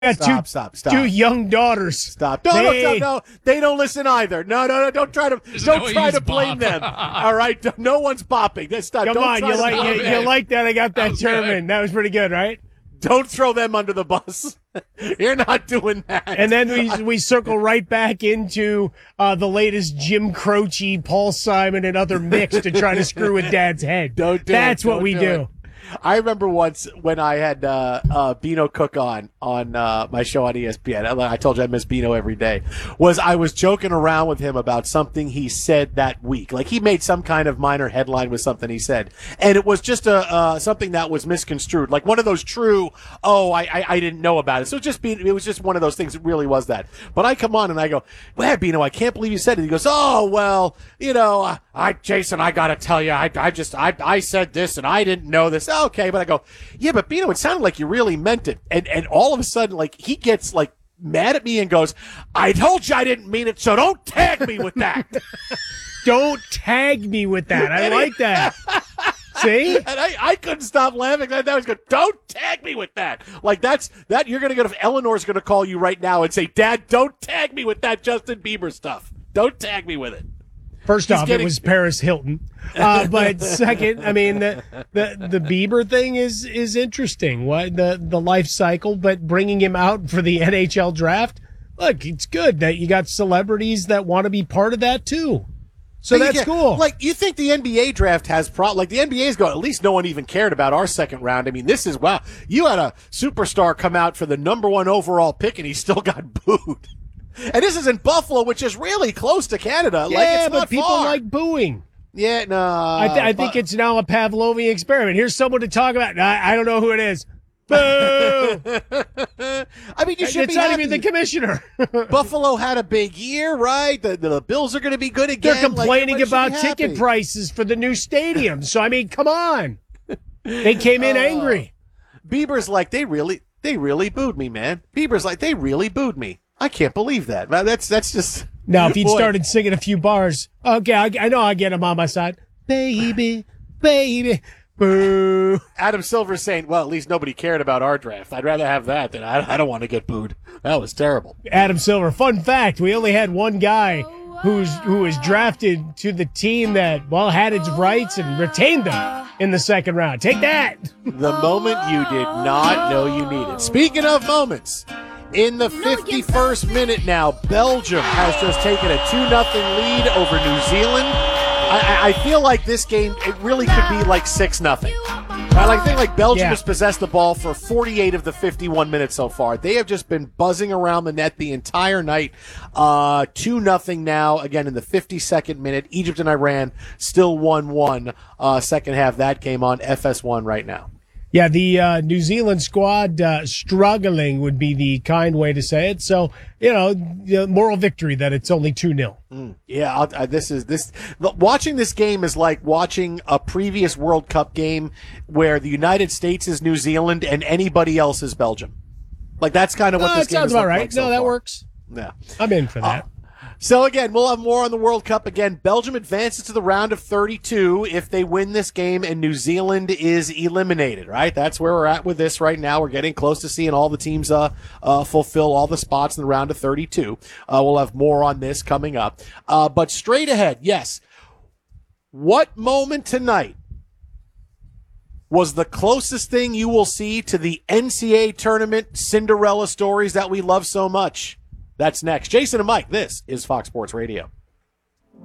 got Stop. two young daughters. Stop. No. They don't listen either. No. Don't try to blame them. All right? No one's bopping. Stop. Come on, you like that? I got that term in. That was pretty good, right? Don't throw them under the bus. You're not doing that. And then we circle right back into the latest Jim Croce, Paul Simon, and other mix to try to screw with Dad's head. That's what we do. I remember once when I had Bino Cook on my show on ESPN. I told you I miss Bino every day. I was joking around with him about something he said that week. Like he made some kind of minor headline with something he said, and it was just something that was misconstrued, like one of those true. Oh, I didn't know about it. So it was just one of those things. It really was that. But I come on and I go, well, Bino, I can't believe you said it. He goes, oh well, Jason, I got to tell you, I said this and I didn't know this. Okay, but I go, yeah, but Bino, it sounded like you really meant it. And all of a sudden, like, he gets, like, mad at me and goes, I told you I didn't mean it, so don't tag me with that. Don't tag me with that. I like that. See? And I couldn't stop laughing. That was good. Don't tag me with that. Like, that you're going to go, Eleanor's going to call you right now and say, Dad, don't tag me with that Justin Bieber stuff. Don't tag me with it. First off, it was Paris Hilton. But second, I mean, the Bieber thing is interesting. What the life cycle, but bringing him out for the NHL draft, look, it's good that you got celebrities that want to be part of that too. So that's cool. Like, you think the NBA draft has like the NBA's going, at least no one even cared about our second round. I mean, this is, wow, you had a superstar come out for the number 1 overall pick and he still got booed. And this is in Buffalo, which is really close to Canada. Yeah, like, it's not but people far. like booing. Yeah, no. I think it's now a Pavlovian experiment. Here's someone to talk about. I don't know who it is. Boo! I mean, it's not even the commissioner. Buffalo had a big year, right? The Bills are going to be good again. They're complaining about ticket prices for the new stadium. So, I mean, come on. They came in angry. Bieber's like, they really booed me, man. Bieber's like, they really booed me. I can't believe that. That's just... Now, if he'd started singing a few bars, okay, I know I get him on my side. Baby, boo. Adam Silver's saying, well, at least nobody cared about our draft. I'd rather have that than I don't want to get booed. That was terrible. Adam Silver, fun fact, we only had one guy who was drafted to the team that, well, had its rights and retained them in the second round. Take that. The moment you did not know you needed. Speaking of moments... In the 51st minute now, Belgium has just taken a 2-0 lead over New Zealand. I feel like this game, it really could be like 6-0. I think like Belgium has possessed the ball for 48 of the 51 minutes so far. They have just been buzzing around the net the entire night. 2-0 now, again in the 52nd minute. Egypt and Iran still 1-1. Second half, that game on FS1 right now. Yeah, the New Zealand squad struggling would be the kind way to say it. So, the moral victory that it's only 2-0. Yeah, watching this game is like watching a previous World Cup game where the United States is New Zealand and anybody else is Belgium. Like, that's kind of what this game sounds is about right. like so that far. Works. Yeah. I'm in for that. So, again, we'll have more on the World Cup. Again, Belgium advances to the round of 32 if they win this game, and New Zealand is eliminated, right? That's where we're at with this right now. We're getting close to seeing all the teams fulfill all the spots in the round of 32. We'll have more on this coming up. But straight ahead, yes, what moment tonight was the closest thing you will see to the NCAA tournament Cinderella stories that we love so much? That's next. Jason and Mike, this is Fox Sports Radio.